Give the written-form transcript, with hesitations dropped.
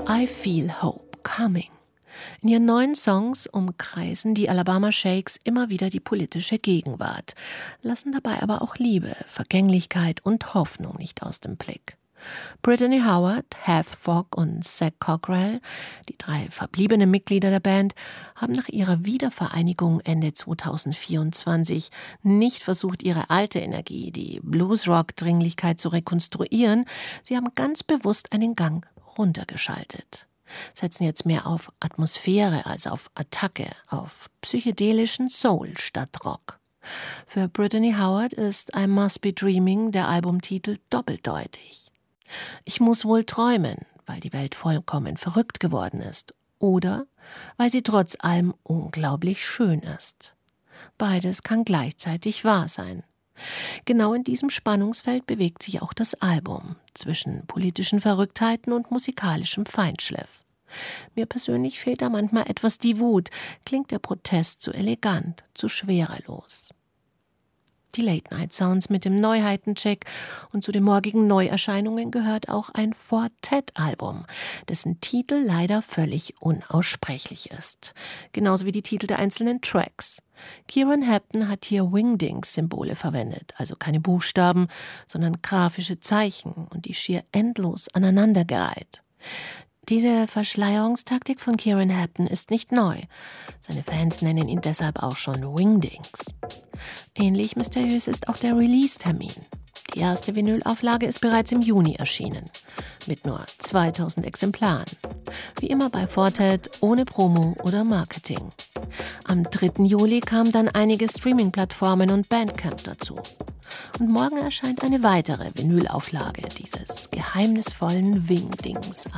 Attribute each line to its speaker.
Speaker 1: I Feel Hope Coming. In ihren neuen Songs umkreisen die Alabama Shakes immer wieder die politische Gegenwart, lassen dabei aber auch Liebe, Vergänglichkeit und Hoffnung nicht aus dem Blick. Brittany Howard, Heath Fogg und Zach Cockrell, die 3 verbliebenen Mitglieder der Band, haben nach ihrer Wiedervereinigung Ende 2024 nicht versucht, ihre alte Energie, die Bluesrock-Dringlichkeit zu rekonstruieren. Sie haben ganz bewusst einen Gang runtergeschaltet. Setzen jetzt mehr auf Atmosphäre als auf Attacke, auf psychedelischen Soul statt Rock. Für Brittany Howard ist I Must Be Dreaming der Albumtitel doppeldeutig. Ich muss wohl träumen, weil die Welt vollkommen verrückt geworden ist, oder weil sie trotz allem unglaublich schön ist. Beides kann gleichzeitig wahr sein. Genau in diesem Spannungsfeld bewegt sich auch das Album, zwischen politischen Verrücktheiten und musikalischem Feinschliff. Mir persönlich fehlt da manchmal etwas die Wut, klingt der Protest zu elegant, zu schwerelos. Die Late-Night-Sounds mit dem Neuheitencheck und zu den morgigen Neuerscheinungen gehört auch ein Quartett-Album, dessen Titel leider völlig unaussprechlich ist. Genauso wie die Titel der einzelnen Tracks. Kieran Hepton hat hier Wingdings-Symbole verwendet, also keine Buchstaben, sondern grafische Zeichen und die schier endlos aneinandergereiht. Diese Verschleierungstaktik von Kieran Hepton ist nicht neu. Seine Fans nennen ihn deshalb auch schon Wingdings. Ähnlich mysteriös ist auch der Release-Termin. Die erste Vinylauflage ist bereits im Juni erschienen, mit nur 2000 Exemplaren. Wie immer bei Quartett, ohne Promo oder Marketing. Am 3. Juli kamen dann einige Streaming-Plattformen und Bandcamp dazu. Und morgen erscheint eine weitere Vinylauflage dieses geheimnisvollen Wingdings-Albums.